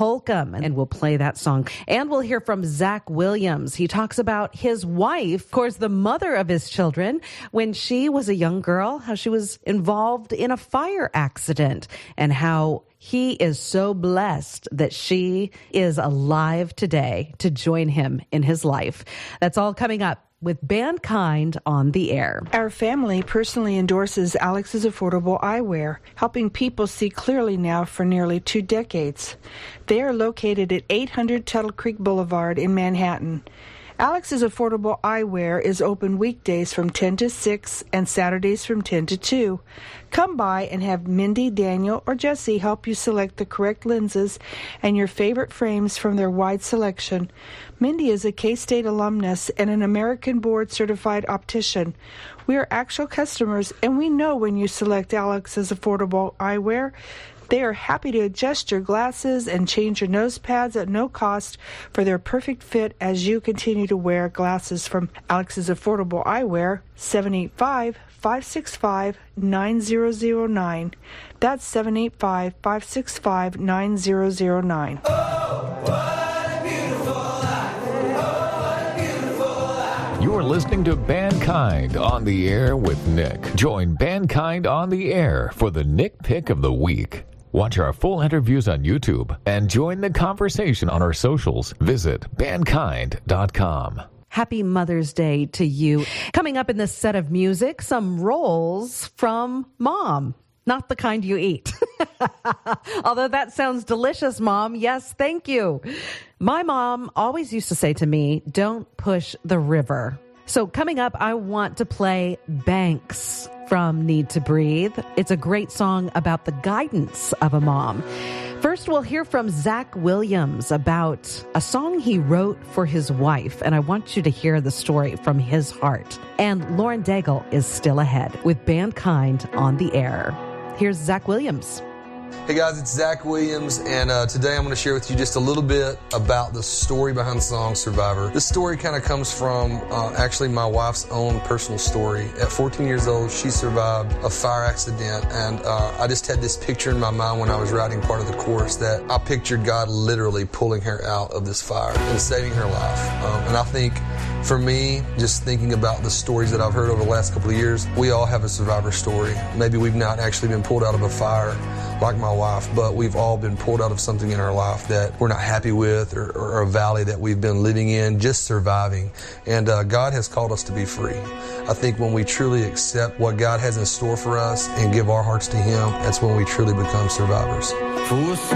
Holcomb, and we'll play that song. And we'll hear from Zach Williams. He talks about his wife, of course, the mother of his children, when she was a young girl, how she was involved in a fire accident, and how he is so blessed that she is alive today to join him in his life. That's all coming up with Bandkind on the Air. Our family personally endorses Alex's Affordable Eyewear, helping people see clearly now for nearly 2 decades. They are located at 800 Tuttle Creek Boulevard in Manhattan. Alex's Affordable Eyewear is open weekdays from 10 to 6 and Saturdays from 10 to 2. Come by and have Mindy, Daniel, or Jesse help you select the correct lenses and your favorite frames from their wide selection. Mindy is a K-State alumnus and an American Board certified optician. We are actual customers, and we know when you select Alex's Affordable Eyewear, they are happy to adjust your glasses and change your nose pads at no cost for their perfect fit as you continue to wear glasses from Alex's Affordable Eyewear, 785-565-9009. That's 785-565-9009. You're listening to Bandkind on the Air with Nick. Join Bandkind on the Air for the Nick Pick of the Week. Watch our full interviews on YouTube and join the conversation on our socials. Visit bandkind.com. Happy Mother's Day to you. Coming up in this set of music, some rolls from Mom. Not the kind you eat. Although that sounds delicious, Mom. Yes, thank you. My mom always used to say to me, don't push the river. So coming up, I want to play Banks from Need to Breathe. It's a great song about the guidance of a mom. First, we'll hear from Zach Williams about a song he wrote for his wife, and I want you to hear the story from his heart. And Lauren Daigle is still ahead with Bandkind on the Air. Here's Zach Williams. Hey guys, it's Zach Williams, and today I'm going to share with you just a little bit about the story behind the song Survivor. This story kind of comes from actually my wife's own personal story. At 14 years old, she survived a fire accident, and I just had this picture in my mind when I was writing part of the chorus that I pictured God literally pulling her out of this fire and saving her life. And I think for me, just thinking about the stories that I've heard over the last couple of years, we all have a survivor story. Maybe we've not actually been pulled out of a fire like my wife, but we've all been pulled out of something in our life that we're not happy with, or a valley that we've been living in, just surviving. And God has called us to be free. I think when we truly accept what God has in store for us and give our hearts to Him, that's when we truly become survivors.